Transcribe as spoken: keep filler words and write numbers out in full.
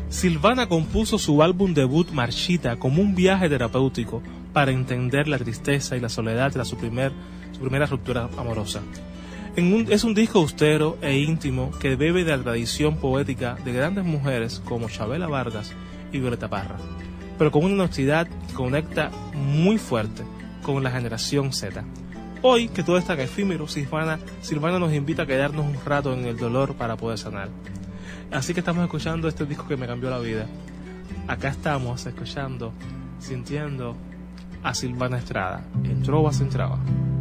Silvana compuso su álbum debut Marchita como un viaje terapéutico para entender la tristeza y la soledad tras su, primer, su primera ruptura amorosa. En un, es un disco austero e íntimo que bebe de la tradición poética de grandes mujeres como Chabela Vargas y Violeta Parra, pero con una honestidad que conecta muy fuerte con la generación Z. Hoy, que todo está tan efímero, Silvana, Silvana nos invita a quedarnos un rato en el dolor para poder sanar. Así que estamos escuchando este disco que me cambió la vida. Acá estamos escuchando, sintiendo a Silvana Estrada en Trova Sin Traba.